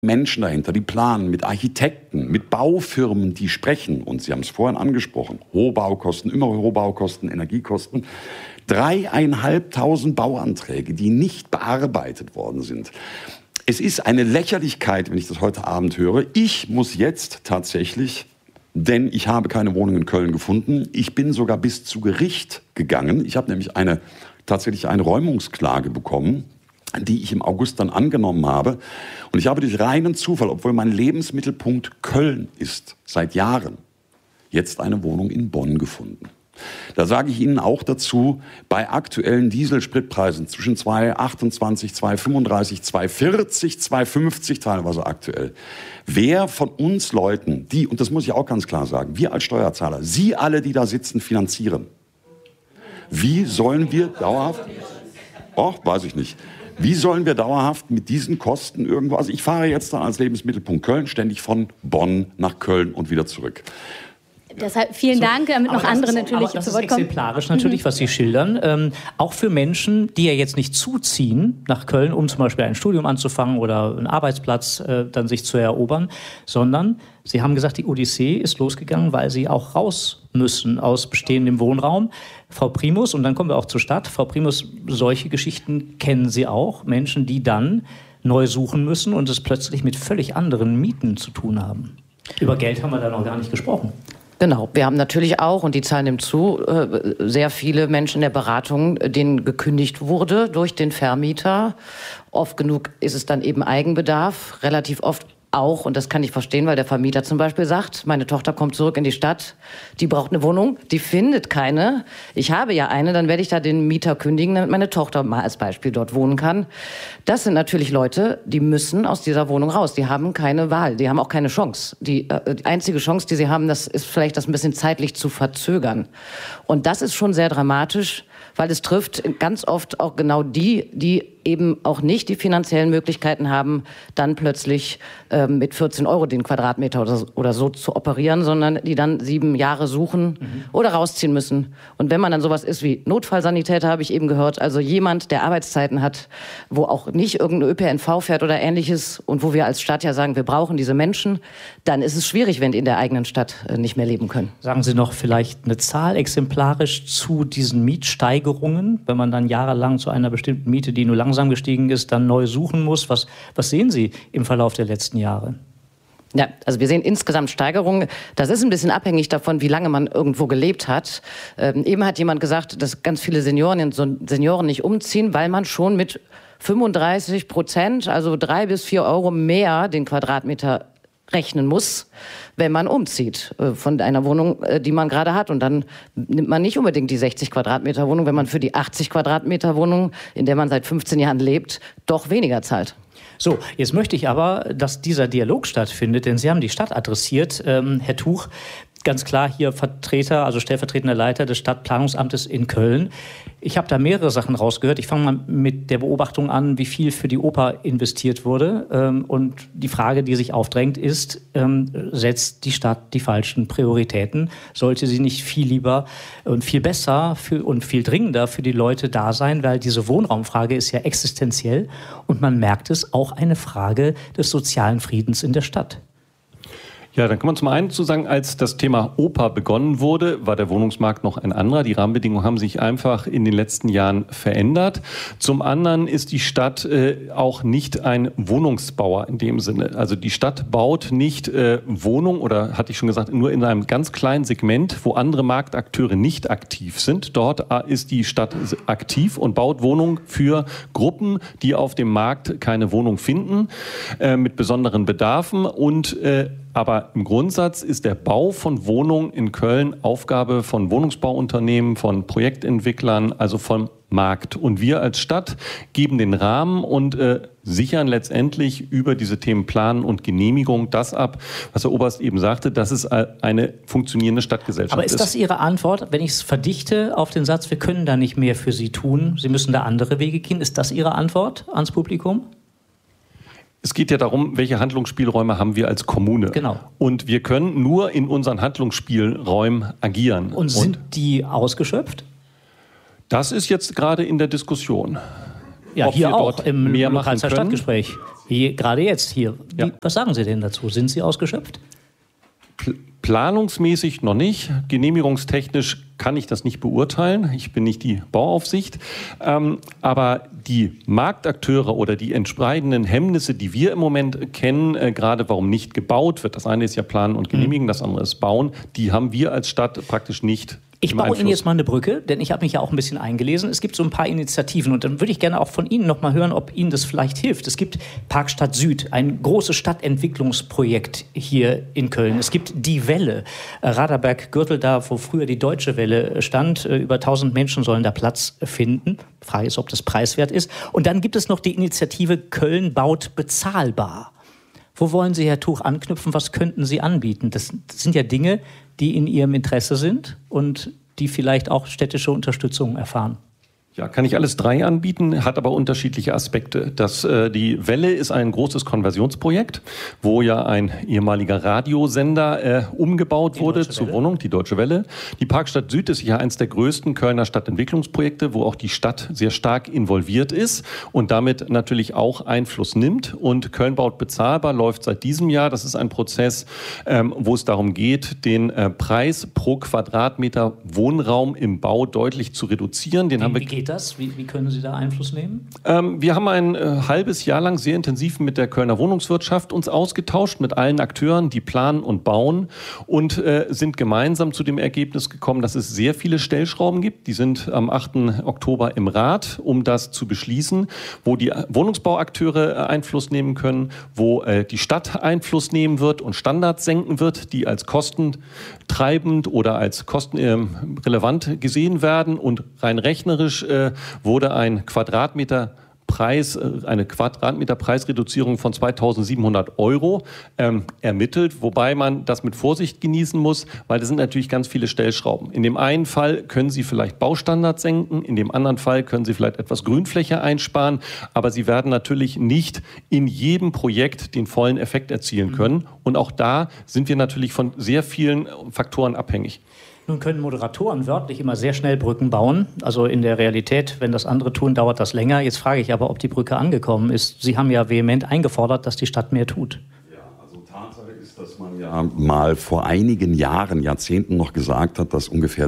Menschen dahinter, die planen, mit Architekten, mit Baufirmen, die sprechen. Und Sie haben es vorhin angesprochen, hohe Baukosten, immer hohe Baukosten, Energiekosten. 3.500 Bauanträge, die nicht bearbeitet worden sind. Es ist eine Lächerlichkeit, wenn ich das heute Abend höre. Ich muss jetzt tatsächlich, denn ich habe keine Wohnung in Köln gefunden, ich bin sogar bis zu Gericht gegangen. Ich habe nämlich tatsächlich eine Räumungsklage bekommen, die ich im August dann angenommen habe. Und ich habe durch reinen Zufall, obwohl mein Lebensmittelpunkt Köln ist, seit Jahren, jetzt eine Wohnung in Bonn gefunden. Da sage ich Ihnen auch dazu, bei aktuellen Dieselspritpreisen zwischen 2,28, 2,35, 2,40, 2,50 teilweise aktuell. Wer von uns Leuten, die, und das muss ich auch ganz klar sagen, wir als Steuerzahler, Sie alle, die da sitzen, finanzieren, wie sollen wir dauerhaft, weiß ich nicht, wie sollen wir dauerhaft mit diesen Kosten irgendwo, also ich fahre jetzt dann als Lebensmittelpunkt Köln ständig von Bonn nach Köln und wieder zurück. Deshalb vielen Dank, damit noch andere natürlich zu Wort kommen. Das ist exemplarisch natürlich, was Sie schildern. Auch für Menschen, die ja jetzt nicht zuziehen nach Köln, um zum Beispiel ein Studium anzufangen oder einen Arbeitsplatz dann sich zu erobern, sondern Sie haben gesagt, die Odyssee ist losgegangen, weil Sie auch raus müssen aus bestehendem Wohnraum. Frau Primus, und dann kommen wir auch zur Stadt. Frau Primus, solche Geschichten kennen Sie auch. Menschen, die dann neu suchen müssen und es plötzlich mit völlig anderen Mieten zu tun haben. Über Geld haben wir da noch gar nicht gesprochen. Genau, wir haben natürlich auch, und die Zahlen nehmen zu, sehr viele Menschen in der Beratung, denen gekündigt wurde durch den Vermieter. Oft genug ist es dann eben Eigenbedarf, relativ oft auch, und das kann ich verstehen, weil der Vermieter zum Beispiel sagt, meine Tochter kommt zurück in die Stadt, die braucht eine Wohnung, die findet keine. Ich habe ja eine, dann werde ich da den Mieter kündigen, damit meine Tochter mal als Beispiel dort wohnen kann. Das sind natürlich Leute, die müssen aus dieser Wohnung raus. Die haben keine Wahl, die haben auch keine Chance. Die einzige Chance, die sie haben, das ist vielleicht das ein bisschen zeitlich zu verzögern. Und das ist schon sehr dramatisch, weil es trifft ganz oft auch genau die eben auch nicht die finanziellen Möglichkeiten haben, dann plötzlich mit 14 € den Quadratmeter oder so zu operieren, sondern die dann 7 Jahre suchen oder rausziehen müssen. Und wenn man dann sowas ist wie Notfallsanitäter, habe ich eben gehört, also jemand, der Arbeitszeiten hat, wo auch nicht irgendein ÖPNV fährt oder Ähnliches und wo wir als Stadt ja sagen, wir brauchen diese Menschen, dann ist es schwierig, wenn die in der eigenen Stadt nicht mehr leben können. Sagen Sie noch vielleicht eine Zahl exemplarisch zu diesen Mietsteigerungen, wenn man dann jahrelang zu einer bestimmten Miete, die nur langsam gestiegen ist, dann neu suchen muss. Was sehen Sie im Verlauf der letzten Jahre? Ja, also wir sehen insgesamt Steigerungen. Das ist ein bisschen abhängig davon, wie lange man irgendwo gelebt hat. Eben hat jemand gesagt, dass ganz viele Senioren nicht umziehen, weil man schon mit 35%, also 3 bis 4 € mehr den Quadratmeter rechnen muss, wenn man umzieht von einer Wohnung, die man gerade hat. Und dann nimmt man nicht unbedingt die 60 Quadratmeter Wohnung, wenn man für die 80 Quadratmeter Wohnung, in der man seit 15 Jahren lebt, doch weniger zahlt. So, jetzt möchte ich aber, dass dieser Dialog stattfindet, denn Sie haben die Stadt adressiert. Herr Tuch, ganz klar hier Vertreter, also stellvertretender Leiter des Stadtplanungsamtes in Köln. Ich habe da mehrere Sachen rausgehört. Ich fange mal mit der Beobachtung an, wie viel für die Oper investiert wurde. Und die Frage, die sich aufdrängt, ist, setzt die Stadt die falschen Prioritäten? Sollte sie nicht viel lieber und viel besser und viel dringender für die Leute da sein? Weil diese Wohnraumfrage ist ja existenziell und man merkt es, auch eine Frage des sozialen Friedens in der Stadt. Ja, dann kann man zum einen zu sagen, als das Thema Oper begonnen wurde, war der Wohnungsmarkt noch ein anderer. Die Rahmenbedingungen haben sich einfach in den letzten Jahren verändert. Zum anderen ist die Stadt auch nicht ein Wohnungsbauer in dem Sinne. Also die Stadt baut nicht Wohnungen oder, hatte ich schon gesagt, nur in einem ganz kleinen Segment, wo andere Marktakteure nicht aktiv sind. Dort ist die Stadt aktiv und baut Wohnungen für Gruppen, die auf dem Markt keine Wohnung finden, mit besonderen Bedarfen und aber im Grundsatz ist der Bau von Wohnungen in Köln Aufgabe von Wohnungsbauunternehmen, von Projektentwicklern, also vom Markt. Und wir als Stadt geben den Rahmen und sichern letztendlich über diese Themen Planen und Genehmigung das ab, was Herr Oberst eben sagte, dass es eine funktionierende Stadtgesellschaft ist. Aber ist das Ihre Antwort, wenn ich es verdichte auf den Satz, wir können da nicht mehr für Sie tun, Sie müssen da andere Wege gehen? Ist das Ihre Antwort ans Publikum? Es geht ja darum, welche Handlungsspielräume haben wir als Kommune. Genau. Und wir können nur in unseren Handlungsspielräumen agieren. Und sind die ausgeschöpft? Das ist jetzt gerade in der Diskussion. Ja, ob hier wir auch dort im mehr machen Lokalzer können. Stadtgespräch. Gerade jetzt hier. Ja. Was sagen Sie denn dazu? Sind Sie ausgeschöpft? Planungsmäßig noch nicht. Genehmigungstechnisch kann ich das nicht beurteilen. Ich bin nicht die Bauaufsicht. Aber die Marktakteure oder die entsprechenden Hemmnisse, die wir im Moment kennen, gerade warum nicht gebaut wird, das eine ist ja Planen und Genehmigen, das andere ist Bauen, die haben wir als Stadt praktisch nicht. Ich baue Ihnen jetzt mal eine Brücke, denn ich habe mich ja auch ein bisschen eingelesen. Es gibt so ein paar Initiativen und dann würde ich gerne auch von Ihnen noch mal hören, ob Ihnen das vielleicht hilft. Es gibt Parkstadt Süd, ein großes Stadtentwicklungsprojekt hier in Köln. Es gibt Die Welle, Raderberg-Gürtel, da wo früher die Deutsche Welle stand. Über 1000 Menschen sollen da Platz finden. Die Frage ist, ob das preiswert ist. Und dann gibt es noch die Initiative Köln baut bezahlbar. Wo wollen Sie, Herr Tuch, anknüpfen? Was könnten Sie anbieten? Das sind ja Dinge, die in Ihrem Interesse sind und die vielleicht auch städtische Unterstützung erfahren. Ja, kann ich alles 3 anbieten, hat aber unterschiedliche Aspekte. Die Welle ist ein großes Konversionsprojekt, wo ja ein ehemaliger Radiosender umgebaut wurde zur Wohnung, die Deutsche Welle. Die Parkstadt Süd ist ja eins der größten Kölner Stadtentwicklungsprojekte, wo auch die Stadt sehr stark involviert ist und damit natürlich auch Einfluss nimmt. Und Köln baut bezahlbar läuft seit diesem Jahr. Das ist ein Prozess, wo es darum geht, den Preis pro Quadratmeter Wohnraum im Bau deutlich zu reduzieren. Wie geht das? Wie können Sie da Einfluss nehmen? Wir haben ein halbes Jahr lang sehr intensiv mit der Kölner Wohnungswirtschaft uns ausgetauscht, mit allen Akteuren, die planen und bauen und sind gemeinsam zu dem Ergebnis gekommen, dass es sehr viele Stellschrauben gibt. Die sind am 8. Oktober im Rat, um das zu beschließen, wo die Wohnungsbauakteure Einfluss nehmen können, wo die Stadt Einfluss nehmen wird und Standards senken wird, die als kostentreibend oder als kostenrelevant gesehen werden. Und rein rechnerisch wurde eine Quadratmeterpreisreduzierung von 2.700 € ermittelt, wobei man das mit Vorsicht genießen muss, weil das sind natürlich ganz viele Stellschrauben. In dem einen Fall können Sie vielleicht Baustandards senken, in dem anderen Fall können Sie vielleicht etwas Grünfläche einsparen, aber Sie werden natürlich nicht in jedem Projekt den vollen Effekt erzielen können. Und auch da sind wir natürlich von sehr vielen Faktoren abhängig. Nun können Moderatoren wörtlich immer sehr schnell Brücken bauen. Also in der Realität, wenn das andere tun, dauert das länger. Jetzt frage ich aber, ob die Brücke angekommen ist. Sie haben ja vehement eingefordert, dass die Stadt mehr tut. Tatsache ist, dass man ja mal vor einigen Jahren, Jahrzehnten noch gesagt hat, dass ungefähr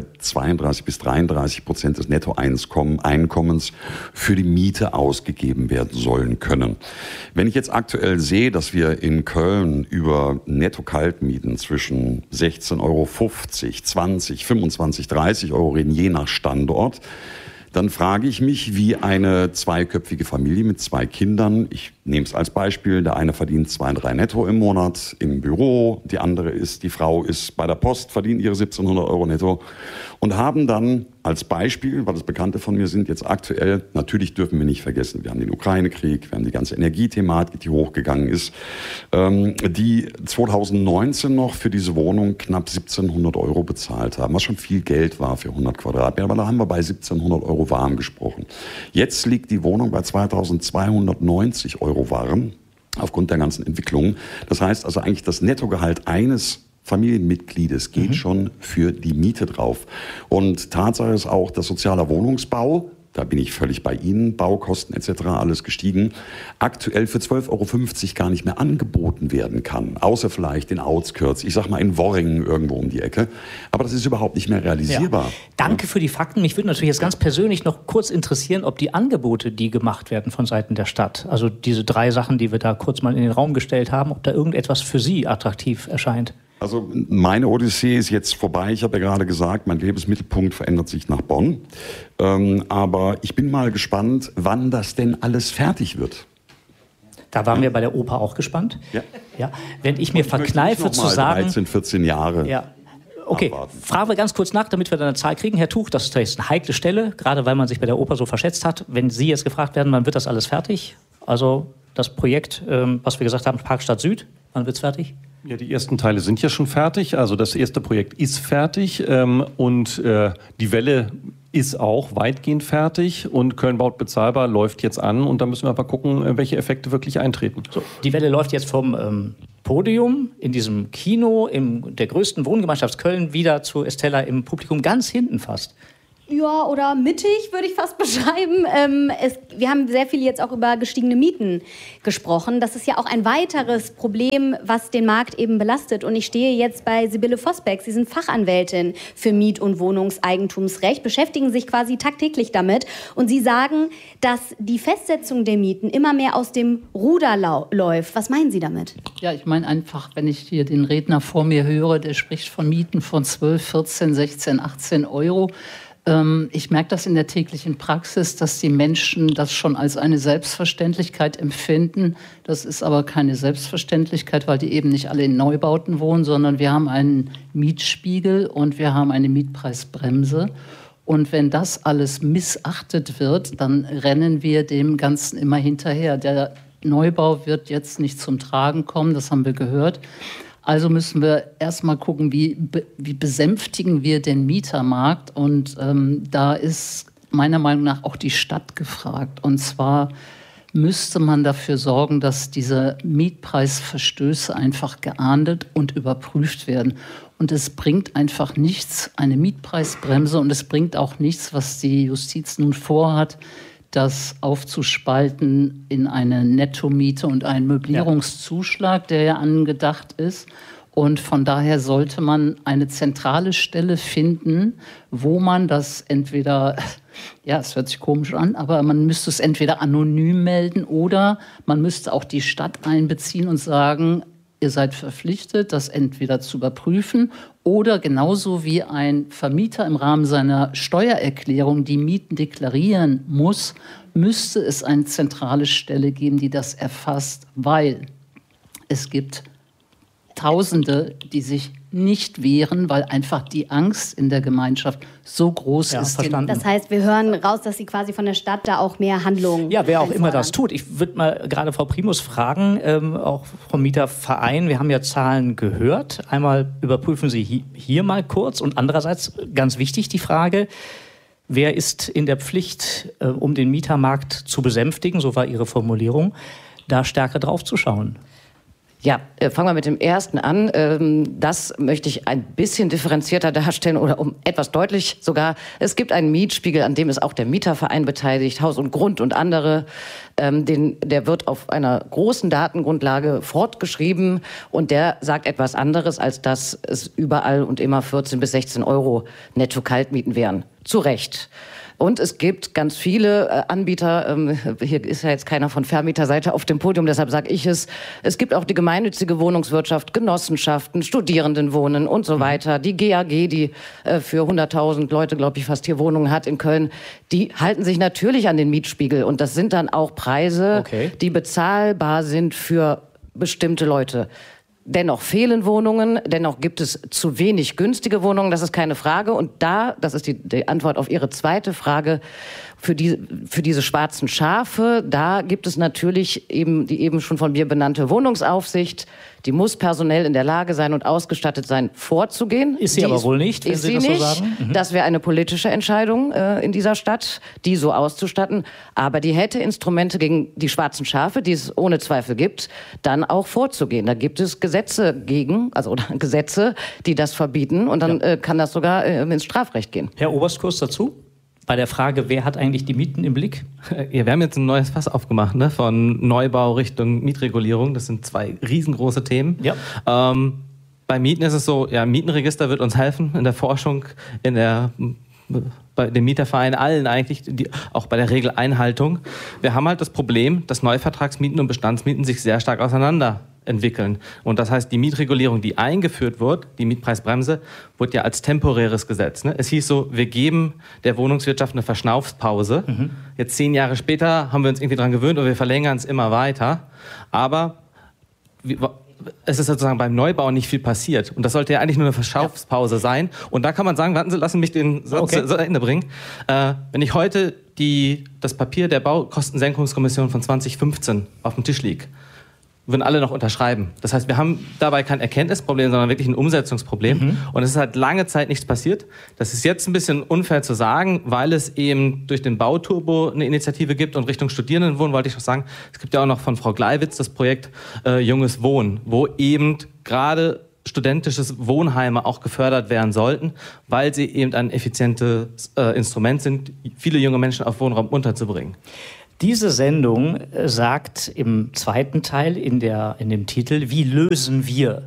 32-33% des Nettoeinkommens für die Miete ausgegeben werden sollen können. Wenn ich jetzt aktuell sehe, dass wir in Köln über Netto-Kaltmieten zwischen 16,50 €, 20, 25, 30 € reden, je nach Standort, dann frage ich mich, wie eine zweiköpfige Familie mit 2 Kindern, ich nehme es als Beispiel, der eine verdient 2-3 netto im Monat im Büro, die Frau ist bei der Post, verdient ihre 1.700 € netto und haben dann als Beispiel, weil das Bekannte von mir sind, jetzt aktuell, natürlich dürfen wir nicht vergessen, wir haben den Ukraine-Krieg, wir haben die ganze Energiethematik, die hochgegangen ist, die 2019 noch für diese Wohnung knapp 1.700 € bezahlt haben, was schon viel Geld war für 100 Quadratmeter, aber da haben wir bei 1.700 € warm gesprochen. Jetzt liegt die Wohnung bei 2.290 € warm, aufgrund der ganzen Entwicklungen. Das heißt also eigentlich, das Nettogehalt eines Familienmitgliedes geht schon für die Miete drauf. Und Tatsache ist auch, dass sozialer Wohnungsbau, da bin ich völlig bei Ihnen, Baukosten etc. alles gestiegen, aktuell für 12,50 € gar nicht mehr angeboten werden kann. Außer vielleicht in Outskirts, ich sag mal in Worringen irgendwo um die Ecke. Aber das ist überhaupt nicht mehr realisierbar. Ja. Danke für die Fakten. Mich würde natürlich jetzt ganz persönlich noch kurz interessieren, ob die Angebote, die gemacht werden von Seiten der Stadt, also diese 3 Sachen, die wir da kurz mal in den Raum gestellt haben, ob da irgendetwas für Sie attraktiv erscheint. Also meine Odyssee ist jetzt vorbei. Ich habe ja gerade gesagt, mein Lebensmittelpunkt verändert sich nach Bonn. Aber ich bin mal gespannt, wann das denn alles fertig wird. Da waren wir bei der Oper auch gespannt. Ja. Wenn ich mir verkneife zu sagen... 13, 14 Jahre. Ja. Okay, fragen wir ganz kurz nach, damit wir dann eine Zahl kriegen. Herr Tuch, das ist eine heikle Stelle, gerade weil man sich bei der Oper so verschätzt hat. Wenn Sie jetzt gefragt werden, wann wird das alles fertig? Also das Projekt, was wir gesagt haben, Parkstadt Süd, wann wird es fertig? Ja, die ersten Teile sind ja schon fertig. Also das erste Projekt ist fertig und die Welle ist auch weitgehend fertig und Köln baut bezahlbar läuft jetzt an und da müssen wir aber gucken, welche Effekte wirklich eintreten. So, die Welle läuft jetzt vom Podium in diesem Kino in der größten Wohngemeinschaft Köln wieder zu Estella im Publikum ganz hinten fast. Ja, oder mittig, würde ich fast beschreiben. Wir haben sehr viel jetzt auch über gestiegene Mieten gesprochen. Das ist ja auch ein weiteres Problem, was den Markt eben belastet. Und ich stehe jetzt bei Sibylle Vosbeck. Sie sind Fachanwältin für Miet- und Wohnungseigentumsrecht, beschäftigen sich quasi tagtäglich damit. Und Sie sagen, dass die Festsetzung der Mieten immer mehr aus dem Ruder läuft. Was meinen Sie damit? Ja, ich meine einfach, wenn ich hier den Redner vor mir höre, der spricht von Mieten von 12, 14, 16, 18 Euro. Ich merke das in der täglichen Praxis, dass die Menschen das schon als eine Selbstverständlichkeit empfinden. Das ist aber keine Selbstverständlichkeit, weil die eben nicht alle in Neubauten wohnen, sondern wir haben einen Mietspiegel und wir haben eine Mietpreisbremse. Und wenn das alles missachtet wird, dann rennen wir dem Ganzen immer hinterher. Der Neubau wird jetzt nicht zum Tragen kommen, das haben wir gehört. Also müssen wir erstmal gucken, wie besänftigen wir den Mietermarkt. Und da ist meiner Meinung nach auch die Stadt gefragt. Und zwar müsste man dafür sorgen, dass diese Mietpreisverstöße einfach geahndet und überprüft werden. Und es bringt einfach nichts, eine Mietpreisbremse, und es bringt auch nichts, was die Justiz nun vorhat, das aufzuspalten in eine Nettomiete und einen Möblierungszuschlag, der ja angedacht ist. Und von daher sollte man eine zentrale Stelle finden, wo man das entweder, ja, es hört sich komisch an, aber man müsste es entweder anonym melden oder man müsste auch die Stadt einbeziehen und sagen, ihr seid verpflichtet, das entweder zu überprüfen oder genauso wie ein Vermieter im Rahmen seiner Steuererklärung die Mieten deklarieren muss, müsste es eine zentrale Stelle geben, die das erfasst, weil es gibt Tausende, die sich nicht wehren, weil einfach die Angst in der Gemeinschaft so groß ist. Verstanden. Das heißt, wir hören raus, dass Sie quasi von der Stadt da auch mehr Handlungen Ja, wer auch immer einfordern. das tut. Ich würde mal gerade Frau Primus fragen, auch vom Mieterverein. Wir haben ja Zahlen gehört. Einmal überprüfen Sie hier mal kurz und andererseits ganz wichtig die Frage, wer ist in der Pflicht, um den Mietermarkt zu besänftigen, so war Ihre Formulierung, da stärker drauf zu schauen? Ja, fangen wir mit dem ersten an. Das möchte ich ein bisschen differenzierter darstellen oder um etwas deutlich sogar. Es gibt einen Mietspiegel, an dem ist auch der Mieterverein beteiligt, Haus und Grund und andere. Der wird auf einer großen Datengrundlage fortgeschrieben und der sagt etwas anderes, als dass es überall und immer 14 bis 16 Euro Netto-Kaltmieten wären. Zu Recht. Und es gibt ganz viele Anbieter, hier ist ja jetzt keiner von Vermieterseite auf dem Podium, deshalb sage ich es. Es gibt auch die gemeinnützige Wohnungswirtschaft, Genossenschaften, Studierendenwohnen und so weiter. Die GAG, die für 100.000 Leute, glaube ich, fast hier Wohnungen hat in Köln, die halten sich natürlich an den Mietspiegel. Und das sind dann auch Preise, die bezahlbar sind für bestimmte Leute. Dennoch fehlen Wohnungen, dennoch gibt es zu wenig günstige Wohnungen, das ist keine Frage. Und das ist die Antwort auf Ihre zweite Frage, für diese schwarzen Schafe, da gibt es natürlich eben die eben schon von mir benannte Wohnungsaufsicht, die muss personell in der Lage sein und ausgestattet sein, vorzugehen. Ist sie aber wohl nicht, wenn Sie das so sagen? Das wäre eine politische Entscheidung in dieser Stadt, die so auszustatten. Aber die hätte Instrumente gegen die schwarzen Schafe, die es ohne Zweifel gibt, dann auch vorzugehen. Da gibt es Gesetze Gesetze, die das verbieten. Und dann kann das sogar ins Strafrecht gehen. Herr Oberstkurs dazu? Bei der Frage, wer hat eigentlich die Mieten im Blick? Ja, wir haben jetzt ein neues Fass aufgemacht, ne? Von Neubau Richtung Mietregulierung. Das sind zwei riesengroße Themen. Ja. Bei Mieten ist es so, ja, Mietenregister wird uns helfen in der Forschung, bei dem Mieterverein, allen eigentlich, auch bei der Regeleinhaltung. Wir haben halt das Problem, dass Neuvertragsmieten und Bestandsmieten sich sehr stark auseinander entwickeln. Und das heißt, die Mietregulierung, die eingeführt wird, die Mietpreisbremse, wird ja als temporäres Gesetz. Ne? Es hieß so, wir geben der Wohnungswirtschaft eine Verschnaufspause. Jetzt 10 Jahre später haben wir uns irgendwie daran gewöhnt und wir verlängern es immer weiter. Aber es ist sozusagen beim Neubau nicht viel passiert. Und das sollte ja eigentlich nur eine Verschnaufspause sein. Und da kann man sagen, warten Sie, lassen Sie mich den Satz zu Ende bringen. Wenn ich heute das Papier der Baukostensenkungskommission von 2015 auf dem Tisch liege, würden alle noch unterschreiben. Das heißt, wir haben dabei kein Erkenntnisproblem, sondern wirklich ein Umsetzungsproblem. Und es ist halt lange Zeit nichts passiert. Das ist jetzt ein bisschen unfair zu sagen, weil es eben durch den Bauturbo eine Initiative gibt und Richtung Studierendenwohnen wollte ich noch sagen, es gibt ja auch noch von Frau Gleiwitz das Projekt Junges Wohnen, wo eben gerade studentische Wohnheime auch gefördert werden sollten, weil sie eben ein effizientes Instrument sind, viele junge Menschen auf Wohnraum unterzubringen. Diese Sendung sagt im zweiten Teil in dem Titel, wie lösen wir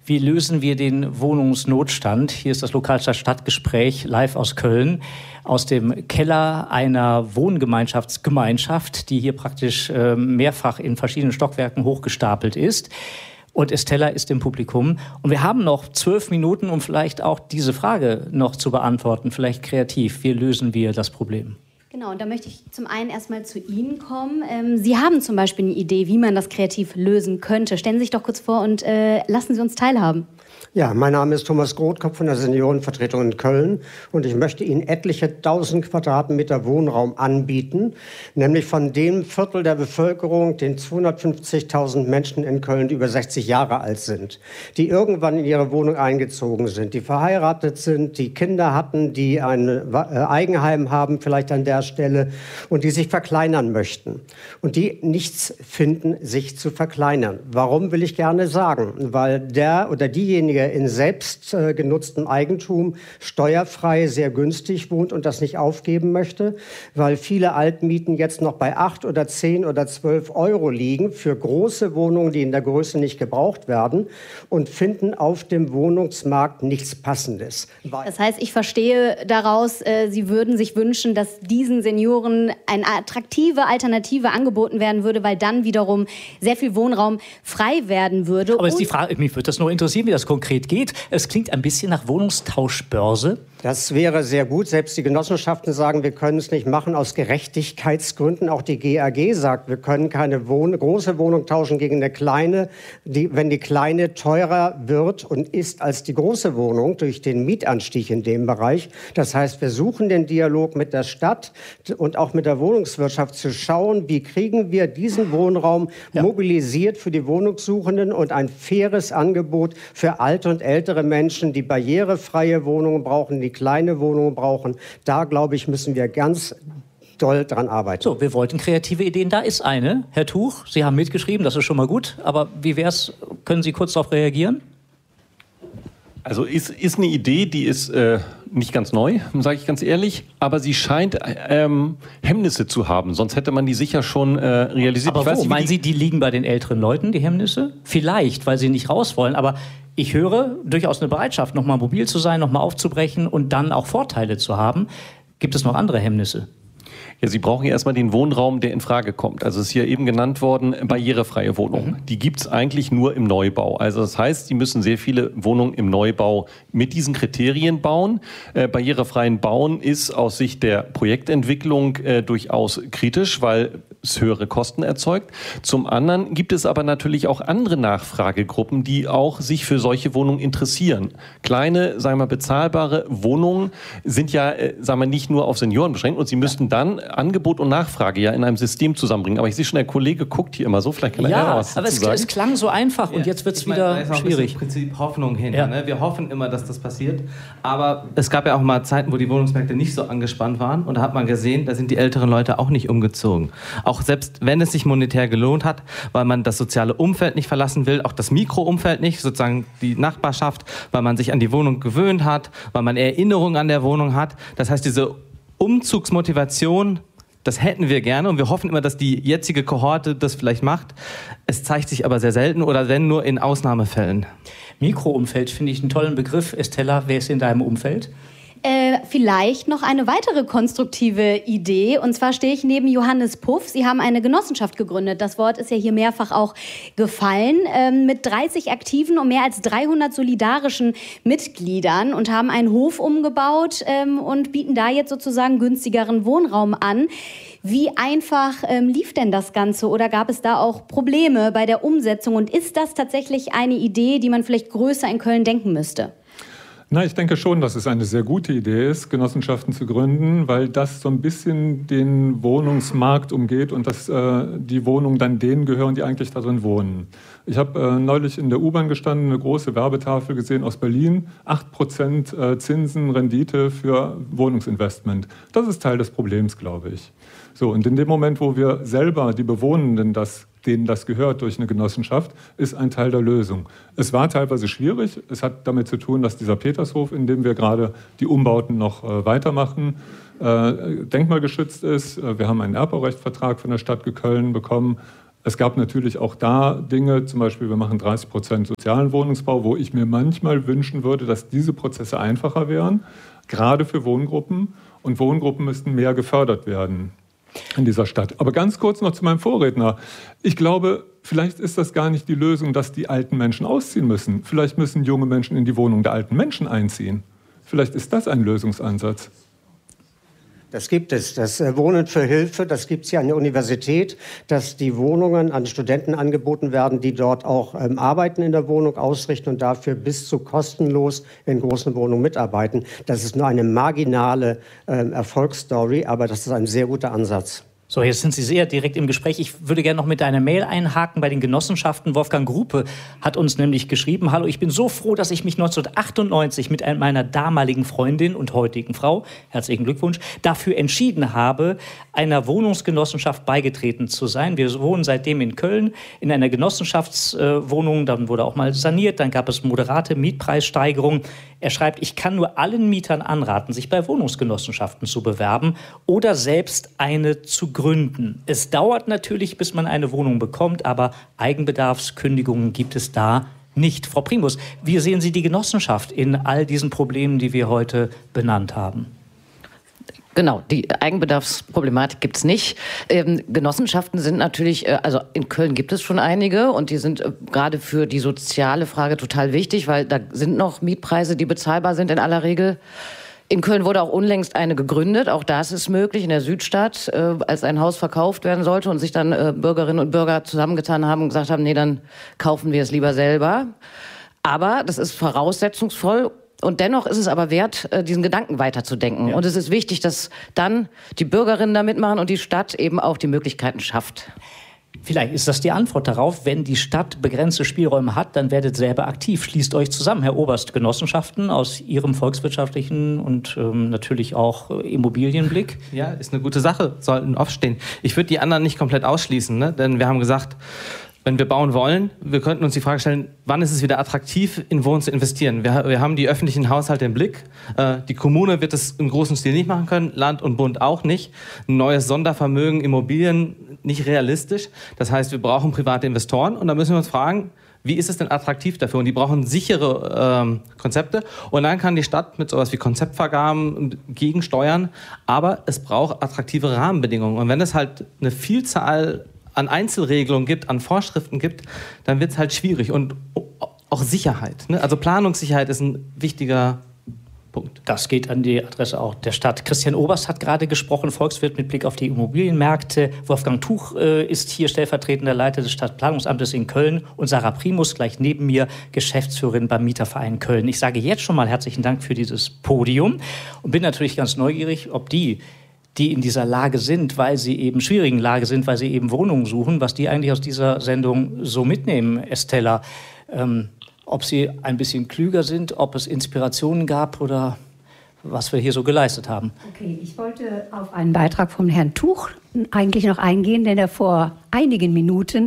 den Wohnungsnotstand? Hier ist das Lokalstadt-Stadtgespräch live aus Köln, aus dem Keller einer Wohngemeinschaft, die hier praktisch mehrfach in verschiedenen Stockwerken hochgestapelt ist. Und Estella ist im Publikum. Und wir haben noch 12 Minuten, um vielleicht auch diese Frage noch zu beantworten, vielleicht kreativ. Wie lösen wir das Problem? Genau, und da möchte ich zum einen erstmal zu Ihnen kommen. Sie haben zum Beispiel eine Idee, wie man das kreativ lösen könnte. Stellen Sie sich doch kurz vor und lassen Sie uns teilhaben. Ja, mein Name ist Thomas Grothkopf von der Seniorenvertretung in Köln und ich möchte Ihnen etliche 1000 Quadratmeter Wohnraum anbieten, nämlich von dem Viertel der Bevölkerung, den 250.000 Menschen in Köln, die über 60 Jahre alt sind, die irgendwann in ihre Wohnung eingezogen sind, die verheiratet sind, die Kinder hatten, die ein Eigenheim haben, vielleicht an der Stelle, und die sich verkleinern möchten und die nichts finden, sich zu verkleinern. Warum, will ich gerne sagen? Weil der oder diejenige in selbst genutztem Eigentum steuerfrei sehr günstig wohnt und das nicht aufgeben möchte, weil viele Altmieten jetzt noch bei 8 oder 10 oder 12 Euro liegen für große Wohnungen, die in der Größe nicht gebraucht werden, und finden auf dem Wohnungsmarkt nichts Passendes. Das heißt, ich verstehe daraus, Sie würden sich wünschen, dass diesen Senioren eine attraktive Alternative angeboten werden würde, weil dann wiederum sehr viel Wohnraum frei werden würde. Aber ist die Frage, mich würde das noch interessieren, wie das konkret geht. Es klingt ein bisschen nach Wohnungstauschbörse. Das wäre sehr gut. Selbst die Genossenschaften sagen, wir können es nicht machen aus Gerechtigkeitsgründen. Auch die GAG sagt, wir können keine große Wohnung tauschen gegen eine kleine. Wenn die kleine teurer wird und ist als die große Wohnung durch den Mietanstieg in dem Bereich. Das heißt, wir suchen den Dialog mit der Stadt und auch mit der Wohnungswirtschaft zu schauen, wie kriegen wir diesen Wohnraum mobilisiert für die Wohnungssuchenden und ein faires Angebot für alte und ältere Menschen, die barrierefreie Wohnungen brauchen, die kleine Wohnungen brauchen. Da, glaube ich, müssen wir ganz doll dran arbeiten. So, wir wollten kreative Ideen. Da ist eine. Herr Tuch, Sie haben mitgeschrieben, das ist schon mal gut. Aber wie wär's? Können Sie kurz darauf reagieren? Also ist eine Idee, die ist nicht ganz neu, sage ich ganz ehrlich, aber sie scheint Hemmnisse zu haben. Sonst hätte man die sicher schon realisiert. Aber wo? Meinen Sie, die liegen bei den älteren Leuten, die Hemmnisse? Vielleicht, weil sie nicht raus wollen. Aber ich höre durchaus eine Bereitschaft, nochmal mobil zu sein, nochmal aufzubrechen und dann auch Vorteile zu haben. Gibt es noch andere Hemmnisse? Ja, Sie brauchen ja erstmal den Wohnraum, der in Frage kommt. Also es ist hier eben genannt worden, barrierefreie Wohnungen. Die gibt es eigentlich nur im Neubau. Also das heißt, Sie müssen sehr viele Wohnungen im Neubau mit diesen Kriterien bauen. Barrierefreien Bauen ist aus Sicht der Projektentwicklung durchaus kritisch, weil es höhere Kosten erzeugt. Zum anderen gibt es aber natürlich auch andere Nachfragegruppen, die auch sich für solche Wohnungen interessieren. Kleine, sagen wir mal, bezahlbare Wohnungen sind ja, sagen wir, nicht nur auf Senioren beschränkt und sie müssten dann Angebot und Nachfrage ja in einem System zusammenbringen. Aber ich sehe schon, der Kollege guckt hier immer so, vielleicht kann er was dazu sagen. Aber es klang so einfach und jetzt wird es wieder schwierig. Im Prinzip Hoffnung hin. Ja. Ne? Wir hoffen immer, dass das passiert. Aber es gab ja auch mal Zeiten, wo die Wohnungsmärkte nicht so angespannt waren und da hat man gesehen, da sind die älteren Leute auch nicht umgezogen. Auch selbst wenn es sich monetär gelohnt hat, weil man das soziale Umfeld nicht verlassen will, auch das Mikroumfeld nicht, sozusagen die Nachbarschaft, weil man sich an die Wohnung gewöhnt hat, weil man Erinnerungen an der Wohnung hat. Das heißt, diese Umzugsmotivation, das hätten wir gerne und wir hoffen immer, dass die jetzige Kohorte das vielleicht macht. Es zeigt sich aber sehr selten oder wenn nur in Ausnahmefällen. Mikroumfeld finde ich einen tollen Begriff. Estella, wer ist in deinem Umfeld? Vielleicht noch eine weitere konstruktive Idee. Und zwar stehe ich neben Johannes Puff. Sie haben eine Genossenschaft gegründet. Das Wort ist ja hier mehrfach auch gefallen. Mit 30 aktiven und mehr als 300 solidarischen Mitgliedern und haben einen Hof umgebaut und bieten da jetzt sozusagen günstigeren Wohnraum an. Wie einfach lief denn das Ganze oder gab es da auch Probleme bei der Umsetzung? Und ist das tatsächlich eine Idee, die man vielleicht größer in Köln denken müsste? Na, ich denke schon, dass es eine sehr gute Idee ist, Genossenschaften zu gründen, weil das so ein bisschen den Wohnungsmarkt umgeht und dass die Wohnungen dann denen gehören, die eigentlich darin wohnen. Ich habe neulich in der U-Bahn gestanden, eine große Werbetafel gesehen aus Berlin, 8% Zinsen, Rendite für Wohnungsinvestment. Das ist Teil des Problems, glaube ich. So, und in dem Moment, wo wir selber, die Bewohnenden, das denen das gehört durch eine Genossenschaft, ist ein Teil der Lösung. Es war teilweise schwierig. Es hat damit zu tun, dass dieser Petershof, in dem wir gerade die Umbauten noch weitermachen, denkmalgeschützt ist. Wir haben einen Erbbaurechtvertrag von der Stadt Köln bekommen. Es gab natürlich auch da Dinge, zum Beispiel wir machen 30% sozialen Wohnungsbau, wo ich mir manchmal wünschen würde, dass diese Prozesse einfacher wären, gerade für Wohngruppen. Und Wohngruppen müssten mehr gefördert werden in dieser Stadt. Aber ganz kurz noch zu meinem Vorredner. Ich glaube, vielleicht ist das gar nicht die Lösung, dass die alten Menschen ausziehen müssen. Vielleicht müssen junge Menschen in die Wohnung der alten Menschen einziehen. Vielleicht ist das ein Lösungsansatz. Das gibt es. Das Wohnen für Hilfe, das gibt es ja an der Universität, dass die Wohnungen an Studenten angeboten werden, die dort auch Arbeiten in der Wohnung ausrichten und dafür bis zu kostenlos in großen Wohnungen mitarbeiten. Das ist nur eine marginale Erfolgsstory, aber das ist ein sehr guter Ansatz. So, jetzt sind Sie sehr direkt im Gespräch. Ich würde gerne noch mit einer Mail einhaken bei den Genossenschaften. Wolfgang Gruppe hat uns nämlich geschrieben: Hallo, ich bin so froh, dass ich mich 1998 mit meiner damaligen Freundin und heutigen Frau, herzlichen Glückwunsch, dafür entschieden habe, einer Wohnungsgenossenschaft beigetreten zu sein. Wir wohnen seitdem in Köln in einer Genossenschaftswohnung. Dann wurde auch mal saniert. Dann gab es moderate Mietpreissteigerungen. Er schreibt, ich kann nur allen Mietern anraten, sich bei Wohnungsgenossenschaften zu bewerben oder selbst eine zu gründen. Es dauert natürlich, bis man eine Wohnung bekommt, aber Eigenbedarfskündigungen gibt es da nicht. Frau Primus, wie sehen Sie die Genossenschaft in all diesen Problemen, die wir heute benannt haben? Genau, die Eigenbedarfsproblematik gibt es nicht. Genossenschaften sind natürlich, also in Köln gibt es schon einige und die sind gerade für die soziale Frage total wichtig, weil da sind noch Mietpreise, die bezahlbar sind in aller Regel. In Köln wurde auch unlängst eine gegründet, auch das ist möglich, in der Südstadt, als ein Haus verkauft werden sollte und sich dann Bürgerinnen und Bürger zusammengetan haben und gesagt haben, nee, dann kaufen wir es lieber selber. Aber das ist voraussetzungsvoll. Und dennoch ist es aber wert, diesen Gedanken weiterzudenken. Ja. Und es ist wichtig, dass dann die Bürgerinnen da mitmachen und die Stadt eben auch die Möglichkeiten schafft. Vielleicht ist das die Antwort darauf. Wenn die Stadt begrenzte Spielräume hat, dann werdet selber aktiv. Schließt euch zusammen, Herr Oberst. Genossenschaften aus Ihrem volkswirtschaftlichen und natürlich auch Immobilienblick. Ja, ist eine gute Sache, sollten aufstehen. Ich würde die anderen nicht komplett ausschließen, ne? Denn wir haben gesagt, wenn wir bauen wollen, wir könnten uns die Frage stellen, wann ist es wieder attraktiv, in Wohnen zu investieren? Wir haben die öffentlichen Haushalte im Blick. Die Kommune wird es im großen Stil nicht machen können, Land und Bund auch nicht. Ein neues Sondervermögen, Immobilien, nicht realistisch. Das heißt, wir brauchen private Investoren und da müssen wir uns fragen, wie ist es denn attraktiv dafür? Und die brauchen sichere Konzepte. Und dann kann die Stadt mit sowas wie Konzeptvergaben gegensteuern. Aber es braucht attraktive Rahmenbedingungen. Und wenn es halt eine Vielzahl an Einzelregelungen gibt, an Vorschriften gibt, dann wird es halt schwierig. Und auch Sicherheit, ne? Also Planungssicherheit ist ein wichtiger Punkt. Das geht an die Adresse auch der Stadt. Christian Oberst hat gerade gesprochen, Volkswirt mit Blick auf die Immobilienmärkte. Wolfgang Tuch ist hier stellvertretender Leiter des Stadtplanungsamtes in Köln und Sarah Primus gleich neben mir, Geschäftsführerin beim Mieterverein Köln. Ich sage jetzt schon mal herzlichen Dank für dieses Podium und bin natürlich ganz neugierig, ob die in dieser Lage sind, weil sie eben schwierigen Lage sind, weil sie eben Wohnungen suchen, was die eigentlich aus dieser Sendung so mitnehmen, Estella. Ob sie ein bisschen klüger sind, ob es Inspirationen gab oder was wir hier so geleistet haben. Okay, ich wollte auf einen Beitrag von Herrn Tuch eigentlich noch eingehen, den er vor einigen Minuten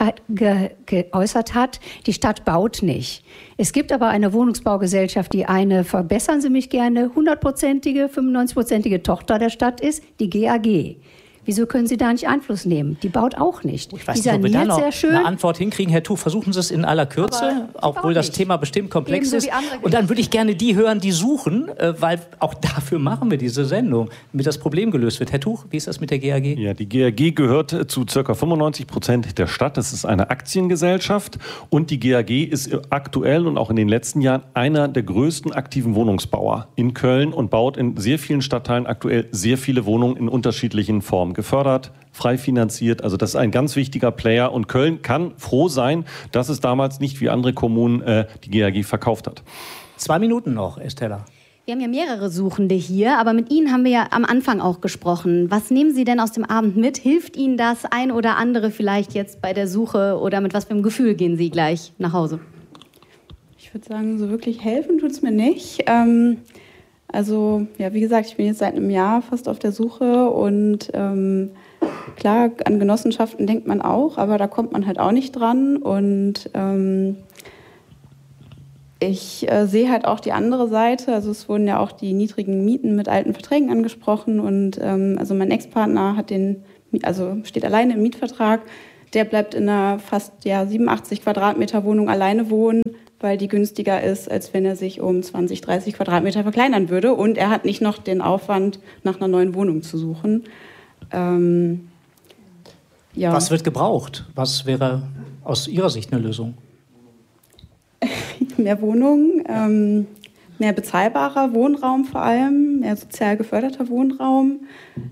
geäußert hat, die Stadt baut nicht. Es gibt aber eine Wohnungsbaugesellschaft, die eine, verbessern Sie mich gerne, 100%ige, 95%ige Tochter der Stadt ist, die GAG. Wieso können Sie da nicht Einfluss nehmen? Die baut auch nicht. Ich weiß nicht, ob wir da noch eine Antwort hinkriegen. Herr Tuch, versuchen Sie es in aller Kürze, obwohl das Thema bestimmt komplex ist. Und dann würde ich gerne die hören, die suchen, weil auch dafür machen wir diese Sendung, damit das Problem gelöst wird. Herr Tuch, wie ist das mit der GAG? Ja, die GAG gehört zu ca. 95% der Stadt. Das ist eine Aktiengesellschaft und die GAG ist aktuell und auch in den letzten Jahren einer der größten aktiven Wohnungsbauer in Köln und baut in sehr vielen Stadtteilen aktuell sehr viele Wohnungen in unterschiedlichen Formen. Gefördert, frei finanziert. Also das ist ein ganz wichtiger Player. Und Köln kann froh sein, dass es damals nicht wie andere Kommunen die GAG verkauft hat. 2 Minuten noch, Estella. Wir haben ja mehrere Suchende hier, aber mit Ihnen haben wir ja am Anfang auch gesprochen. Was nehmen Sie denn aus dem Abend mit? Hilft Ihnen das ein oder andere vielleicht jetzt bei der Suche oder mit was für einem Gefühl gehen Sie gleich nach Hause? Ich würde sagen, so wirklich helfen tut es mir nicht. Also ja, wie gesagt, ich bin jetzt seit einem Jahr fast auf der Suche und klar, an Genossenschaften denkt man auch, aber da kommt man halt auch nicht dran. Und ich sehe halt auch die andere Seite. Also es wurden ja auch die niedrigen Mieten mit alten Verträgen angesprochen. Und also mein Ex-Partner steht alleine im Mietvertrag. Der bleibt in einer fast 87 Quadratmeter Wohnung alleine wohnen, weil die günstiger ist, als wenn er sich um 20, 30 Quadratmeter verkleinern würde. Und er hat nicht noch den Aufwand, nach einer neuen Wohnung zu suchen. Ja. Was wird gebraucht? Was wäre aus Ihrer Sicht eine Lösung? Mehr Wohnungen, mehr bezahlbarer Wohnraum vor allem, mehr sozial geförderter Wohnraum.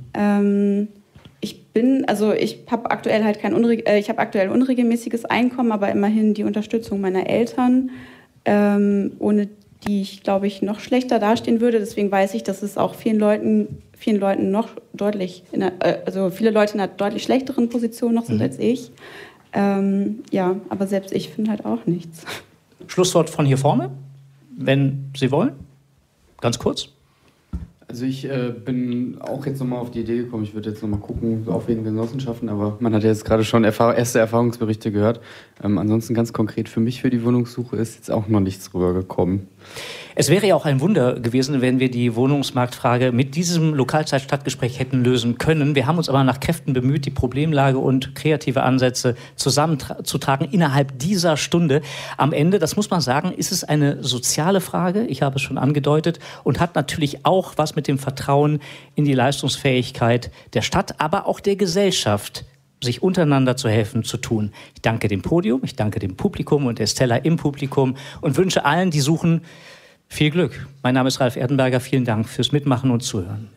Ich habe aktuell halt aktuell unregelmäßiges Einkommen, aber immerhin die Unterstützung meiner Eltern, ohne die ich, glaube ich, noch schlechter dastehen würde. Deswegen weiß ich, dass es auch viele Leute in einer deutlich schlechteren Position noch sind als ich. Aber selbst ich finde halt auch nichts. Schlusswort von hier vorne, wenn Sie wollen. Ganz kurz. Also ich bin auch jetzt nochmal auf die Idee gekommen, ich würde jetzt nochmal gucken, so auf wegen Genossenschaften, aber man hat ja jetzt gerade schon erste Erfahrungsberichte gehört. Ansonsten ganz konkret für mich für die Wohnungssuche ist jetzt auch noch nichts rübergekommen. Es wäre ja auch ein Wunder gewesen, wenn wir die Wohnungsmarktfrage mit diesem Lokalzeit-Stadtgespräch hätten lösen können. Wir haben uns aber nach Kräften bemüht, die Problemlage und kreative Ansätze zusammenzutragen innerhalb dieser Stunde. Am Ende, das muss man sagen, ist es eine soziale Frage, ich habe es schon angedeutet, und hat natürlich auch was mit dem Vertrauen in die Leistungsfähigkeit der Stadt, aber auch der Gesellschaft, sich untereinander zu helfen, zu tun. Ich danke dem Podium, ich danke dem Publikum und der Stella im Publikum und wünsche allen, die suchen, viel Glück. Mein Name ist Ralf Erdenberger. Vielen Dank fürs Mitmachen und Zuhören.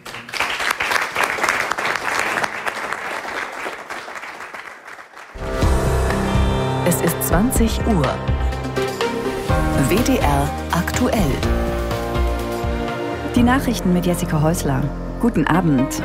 Es ist 20 Uhr. WDR aktuell. Die Nachrichten mit Jessica Häusler. Guten Abend.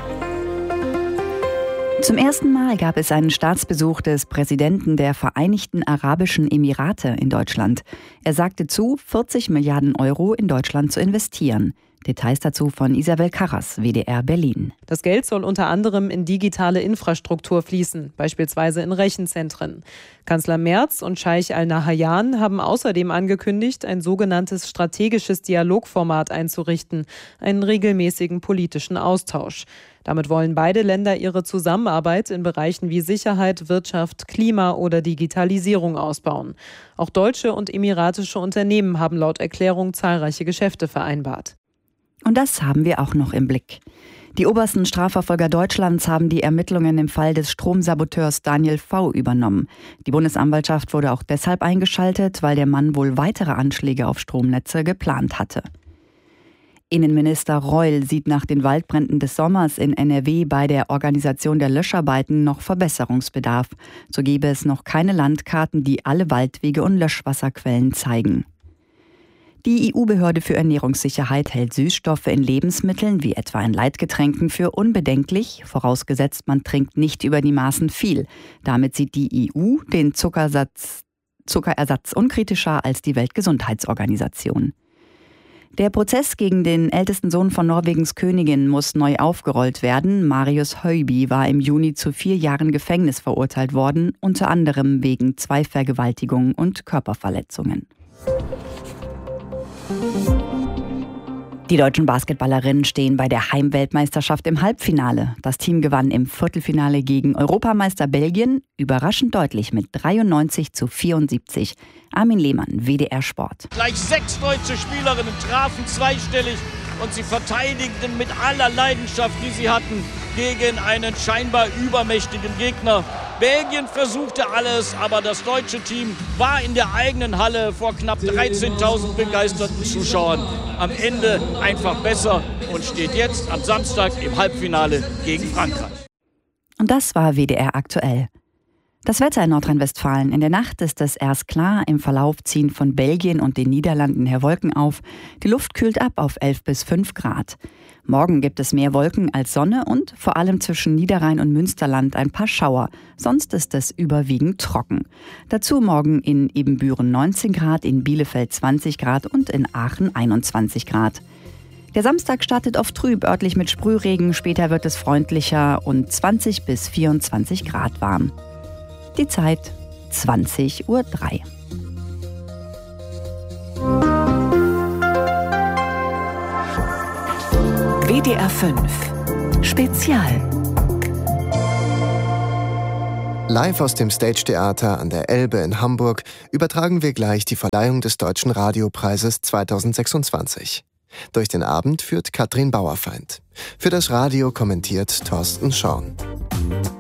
Zum ersten Mal gab es einen Staatsbesuch des Präsidenten der Vereinigten Arabischen Emirate in Deutschland. Er sagte zu, 40 Milliarden Euro in Deutschland zu investieren. Details dazu von Isabel Karras, WDR Berlin. Das Geld soll unter anderem in digitale Infrastruktur fließen, beispielsweise in Rechenzentren. Kanzler Merz und Scheich Al-Nahyan haben außerdem angekündigt, ein sogenanntes strategisches Dialogformat einzurichten, einen regelmäßigen politischen Austausch. Damit wollen beide Länder ihre Zusammenarbeit in Bereichen wie Sicherheit, Wirtschaft, Klima oder Digitalisierung ausbauen. Auch deutsche und emiratische Unternehmen haben laut Erklärung zahlreiche Geschäfte vereinbart. Und das haben wir auch noch im Blick. Die obersten Strafverfolger Deutschlands haben die Ermittlungen im Fall des Stromsaboteurs Daniel V. übernommen. Die Bundesanwaltschaft wurde auch deshalb eingeschaltet, weil der Mann wohl weitere Anschläge auf Stromnetze geplant hatte. Innenminister Reul sieht nach den Waldbränden des Sommers in NRW bei der Organisation der Löscharbeiten noch Verbesserungsbedarf. So gäbe es noch keine Landkarten, die alle Waldwege und Löschwasserquellen zeigen. Die EU-Behörde für Ernährungssicherheit hält Süßstoffe in Lebensmitteln, wie etwa in Leitgetränken, für unbedenklich, vorausgesetzt man trinkt nicht über die Maßen viel. Damit sieht die EU den Zuckerersatz unkritischer als die Weltgesundheitsorganisation. Der Prozess gegen den ältesten Sohn von Norwegens Königin muss neu aufgerollt werden. Marius Høiby war im Juni zu 4 Jahren Gefängnis verurteilt worden, unter anderem wegen 2 Vergewaltigungen und Körperverletzungen. Die deutschen Basketballerinnen stehen bei der Heimweltmeisterschaft im Halbfinale. Das Team gewann im Viertelfinale gegen Europameister Belgien überraschend deutlich mit 93-74. Armin Lehmann, WDR Sport. Gleich 6 deutsche Spielerinnen trafen zweistellig und sie verteidigten mit aller Leidenschaft, die sie hatten, gegen einen scheinbar übermächtigen Gegner. Belgien versuchte alles, aber das deutsche Team war in der eigenen Halle vor knapp 13.000 begeisterten Zuschauern am Ende einfach besser und steht jetzt am Samstag im Halbfinale gegen Frankreich. Und das war WDR aktuell. Das Wetter in Nordrhein-Westfalen. In der Nacht ist es erst klar. Im Verlauf ziehen von Belgien und den Niederlanden her Wolken auf. Die Luft kühlt ab auf 11 bis 5 Grad. Morgen gibt es mehr Wolken als Sonne und vor allem zwischen Niederrhein und Münsterland ein paar Schauer. Sonst ist es überwiegend trocken. Dazu morgen in Ebenbüren 19 Grad, in Bielefeld 20 Grad und in Aachen 21 Grad. Der Samstag startet oft trüb, örtlich mit Sprühregen. Später wird es freundlicher und 20 bis 24 Grad warm. Die Zeit 20:03 Uhr. WDR 5 Spezial. Live aus dem Stage Theater an der Elbe in Hamburg übertragen wir gleich die Verleihung des Deutschen Radiopreises 2026. Durch den Abend führt Katrin Bauerfeind. Für das Radio kommentiert Thorsten Schorn.